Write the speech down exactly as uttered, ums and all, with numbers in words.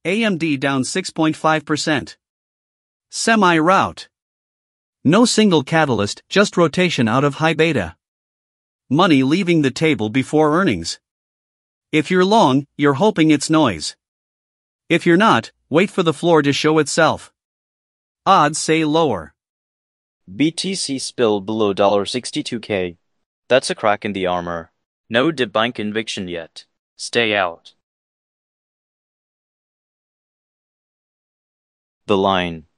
A M D down six point five percent. Semi-rout. No single catalyst, just rotation out of high beta. Money leaving the table before earnings. If you're long, you're hoping it's noise. If you're not, wait for the floor to show itself. Odds say lower. B T C spilled below sixty-two K. That's a crack in the armor. No dip buying conviction yet. Stay out. The line.